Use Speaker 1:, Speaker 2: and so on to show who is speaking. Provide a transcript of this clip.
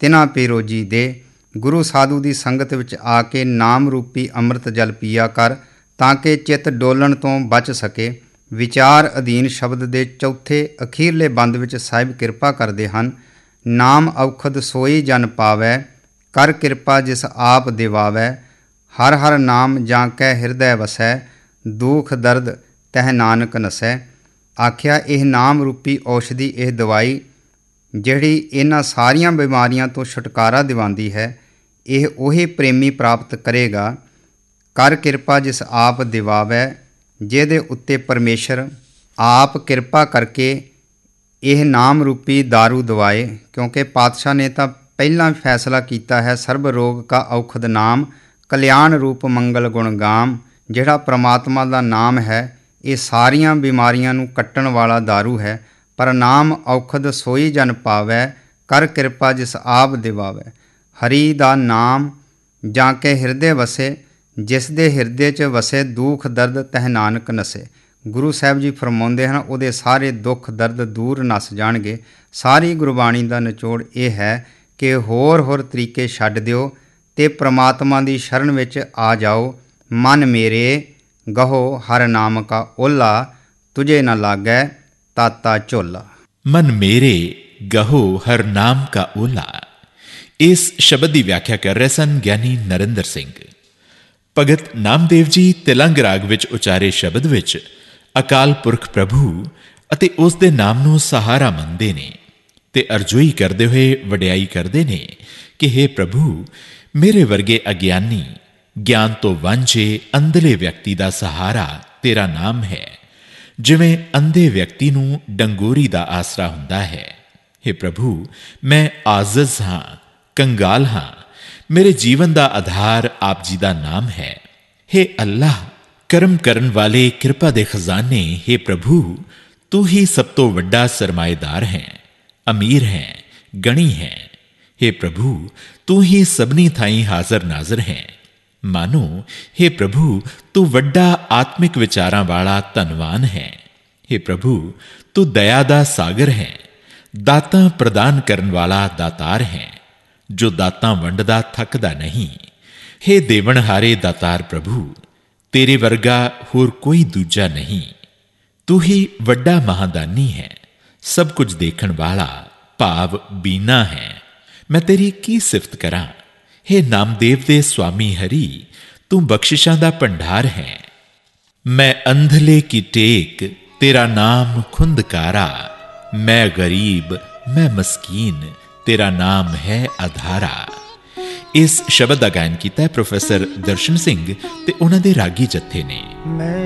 Speaker 1: ਤਿਨਾਂ ਪੀ ਰੋਜੀ ਦੇ। ਗੁਰੂ ਸਾਧੂ ਦੀ ਸੰਗਤ ਵਿੱਚ ਆ ਕੇ ਨਾਮ ਰੂਪੀ ਅੰਮ੍ਰਿਤ ਜਲ ਪੀਆ ਕਰ, ਤਾਂ ਕਿ ਚਿੱਤ ਡੋਲਣ ਤੋਂ ਬਚ ਸਕੇ। ਵਿਚਾਰ ਅਧੀਨ ਸ਼ਬਦ ਦੇ ਚੌਥੇ ਅਖੀਰਲੇ ਬੰਦ ਵਿੱਚ ਸਾਹਿਬ ਕਿਰਪਾ ਕਰਦੇ ਹਨ। ਨਾਮ ਔਖਦ ਸੋਈ ਜਨ ਪਾਵੈ, ਕਰ ਕਿਰਪਾ ਜਿਸ ਆਪ ਦਿਵਾਵੈ। ਹਰ ਹਰ ਨਾਮ ਜਾਂ ਕੈ ਹਿਰਦੈ ਵਸੈ, ਦੁਖ ਦਰਦ ਤਹਿ ਨਾਨਕ ਨਸੈ। ਆਖਿਆ ਇਹ ਨਾਮ ਰੂਪੀ ਔਸ਼ਧੀ, ਇਹ ਦਵਾਈ ਜਿਹੜੀ ਇਹਨਾਂ ਸਾਰੀਆਂ ਬਿਮਾਰੀਆਂ ਤੋਂ ਛੁਟਕਾਰਾ ਦਿਵਾਉਂਦੀ ਹੈ, ਇਹ ਉਹੀ ਪ੍ਰੇਮੀ ਪ੍ਰਾਪਤ ਕਰੇਗਾ। ਕਰ ਕਿਰਪਾ ਜਿਸ ਆਪ ਦਿਵਾਵੈ, ਜਿਹਦੇ ਉੱਤੇ ਪਰਮੇਸ਼ਰ ਆਪ ਕਿਰਪਾ ਕਰਕੇ ਇਹ ਨਾਮ ਰੂਪੀ ਦਾਰੂ ਦਵਾਏ। ਕਿਉਂਕਿ ਪਾਤਸ਼ਾਹ ਨੇ ਤਾਂ ਪਹਿਲਾਂ ਫੈਸਲਾ ਕੀਤਾ ਹੈ, ਸਰਬ ਰੋਗ ਕਾ ਔਖਦ ਨਾਮ, ਕਲਿਆਣ ਰੂਪ ਮੰਗਲ ਗੁਣ ਗਾਮ। ਜਿਹੜਾ ਪ੍ਰਮਾਤਮਾ ਦਾ ਨਾਮ ਹੈ, ਇਹ ਸਾਰੀਆਂ ਬਿਮਾਰੀਆਂ ਨੂੰ ਕੱਟਣ ਵਾਲਾ ਦਾਰੂ ਹੈ। ਪਰ ਨਾਮ ਔਖਦ ਸੋਈ ਜਨ ਪਾਵੈ, ਕਰ ਕਿਰਪਾ ਜਿਸ ਆਪ ਦਿਵਾਵੈ। ਹਰੀ ਦਾ ਨਾਮ ਜਾਂ ਕੇ ਹਿਰਦੇ ਵਸੇ, ਜਿਸ ਦੇ ਹਿਰਦੇ 'ਚ ਵਸੇ, ਦੁੱਖ ਦਰਦ ਤਹਿ ਨਾਨਕ ਨਸੇ। ਗੁਰੂ ਸਾਹਿਬ ਜੀ ਫਰਮਾਉਂਦੇ ਹਨ, ਉਹਦੇ ਸਾਰੇ ਦੁੱਖ ਦਰਦ ਦੂਰ ਨਸ ਜਾਣਗੇ। ਸਾਰੀ ਗੁਰਬਾਣੀ ਦਾ ਨਿਚੋੜ ਇਹ ਹੈ ਕਿ ਹੋਰ ਤਰੀਕੇ ਛੱਡ ਦਿਓ ਅਤੇ ਪ੍ਰਮਾਤਮਾ ਦੀ ਸ਼ਰਨ ਵਿੱਚ ਆ ਜਾਓ। ਮਨ ਮੇਰੇ ਗਹੋ ਹਰ ਨਾਮ ਕਾ ਓਲਾ, ਤੁਝੇ ਨਾ ਲਾਗੈ ਤਾਤਾ ਝੋਲਾ।
Speaker 2: ਮਨ ਮੇਰੇ ਗਹੋ ਹਰ ਨਾਮ ਕਾ ਓਲਾ। ਇਸ ਸ਼ਬਦ ਦੀ ਵਿਆਖਿਆ ਕਰ ਰਹੇ ਸਨ ਗਿਆਨੀ ਨਰਿੰਦਰ ਸਿੰਘ। ਭਗਤ ਨਾਮਦੇਵ ਜੀ ਤਿਲੰਗ ਰਾਗ ਵਿੱਚ ਉਚਾਰੇ ਸ਼ਬਦ ਵਿੱਚ ਅਕਾਲ ਪੁਰਖ ਪ੍ਰਭੂ ਅਤੇ ਉਸ ਦੇ ਨਾਮ ਨੂੰ ਸਹਾਰਾ ਮੰਨਦੇ ਨੇ ਤੇ ਅਰਜ਼ੋਈ ਕਰਦੇ ਹੋਏ ਵਡਿਆਈ ਕਰਦੇ ਨੇ ਕਿ ਹੇ ਪ੍ਰਭੂ, ਮੇਰੇ ਵਰਗੇ ਅਗਿਆਨੀ, ਗਿਆਨ ਤੋਂ ਵਾਂਝੇ ਅੰਧਲੇ ਵਿਅਕਤੀ ਦਾ ਸਹਾਰਾ ਤੇਰਾ ਨਾਮ ਹੈ। ਜਿਵੇਂ ਅੰਧੇ ਵਿਅਕਤੀ ਨੂੰ ਡੰਗੋਰੀ ਦਾ ਆਸਰਾ ਹੁੰਦਾ ਹੈ। ਹੇ ਪ੍ਰਭੂ, ਮੈਂ ਆਜ਼ਜ਼ ਹਾਂ, ਕੰਗਾਲ ਹਾਂ। ਮੇਰੇ ਜੀਵਨ ਦਾ ਆਧਾਰ ਆਪ ਜੀ ਦਾ ਨਾਮ ਹੈ। ਹੇ ਅੱਲਾਹ, ਕਰਮ ਕਰਨ ਵਾਲੇ, ਕਿਰਪਾ ਦੇ ਖਜ਼ਾਨੇ, ਹੇ ਪ੍ਰਭੂ, ਤੂੰ ਹੀ ਸਭ ਤੋਂ ਵੱਡਾ ਸਰਮਾਏਦਾਰ ਹੈ, ਅਮੀਰ ਹੈ, ਗਣੀ ਹੈ। ਹੇ ਪ੍ਰਭੂ, ਤੂੰ ਹੀ ਸਭਨੀ ਥਾਈਂ ਹਾਜ਼ਰ ਨਾਜ਼ਰ ਹੈ। ਮਾਨੋ, ਹੇ ਪ੍ਰਭੂ, ਤੂੰ ਵੱਡਾ ਆਤਮਿਕ ਵਿਚਾਰਾਂ ਵਾਲਾ ਧਨਵਾਨ ਹੈ। ਹੇ ਪ੍ਰਭੂ, ਤੂੰ ਦਇਆ ਦਾ ਸਾਗਰ ਹੈ, ਦਾਤਾਂ ਪ੍ਰਦਾਨ ਕਰਨ ਵਾਲਾ ਦਾਤਾਰ ਹੈ, ਜੋ ਦਾਤਾਂ ਵੰਡਦਾ ਥੱਕਦਾ ਨਹੀਂ। ਹੇ ਦੇਵਨਹਾਰੇ ਦਾਤਾਰ ਪ੍ਰਭੂ, ਤੇਰੇ ਵਰਗਾ ਹੋਰ ਕੋਈ ਦੂਜਾ ਨਹੀਂ। ਤੂੰ ਹੀ ਵੱਡਾ ਮਹਾਦਾਨੀ ਹੈ, ਸਭ ਕੁਝ ਦੇਖਣ ਵਾਲਾ, ਭਾਵ ਬੀਨਾ ਹੈ। ਮੈਂ ਤੇਰੀ ਕੀ ਸਿਫਤ ਕਰਾਂ। ਹੇ ਨਾਮਦੇਵ ਦੇ ਸਵਾਮੀ ਹਰੀ, ਤੂੰ ਬਖਸ਼ਿਸ਼ਾਂ ਦਾ ਭੰਡਾਰ ਹੈ। ਮੈਂ ਅੰਧਲੇ ਕੀ ਟੇਕ, ਤੇਰਾ ਨਾਮ ਖੁੰਦਕਾਰਾ। ਮੈਂ ਗਰੀਬ, ਮੈਂ ਮਸਕੀਨ, ਤੇਰਾ ਨਾਮ ਹੈ ਆਧਾਰਾ। ਇਸ ਸ਼ਬਦ ਦਾ ਗਾਇਨ ਕੀਤਾ ਪ੍ਰੋਫੈਸਰ ਦਰਸ਼ਨ ਸਿੰਘ ਤੇ ਉਹਨਾਂ ਦੇ ਰਾਗੀ ਜੱਥੇ ਨੇ।